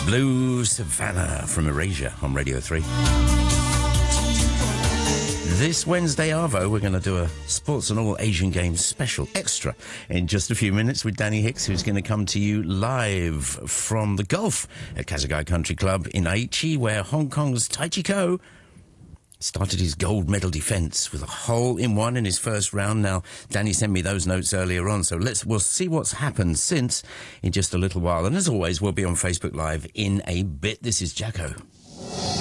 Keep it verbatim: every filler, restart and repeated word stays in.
Blue Savannah from Erasure on Radio three. This Wednesday, Arvo, we're going to do a Sports and All Asian Games special extra in just a few minutes with Danny Hicks, who's going to come to you live from the Gulf at Kasagai Country Club in Aichi, where Hong Kong's Tai Chi Ko started his gold medal defence with a hole in one in his first round. Now, Danny sent me those notes earlier on, so let's we'll see what's happened since in just a little while. And as always, we'll be on Facebook Live in a bit. This is Jacko.